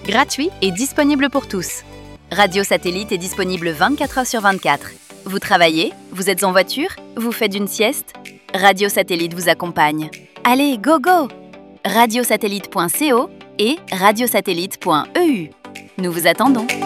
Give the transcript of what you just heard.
gratuit et disponible pour tous. Radio Satellite est disponible 24 heures sur 24. Vous travaillez? Vous êtes en voiture? Vous faites une sieste? Radio Satellite vous accompagne. Allez, go go! Radiosatellite.co et radiosatellite.eu. Nous vous attendons.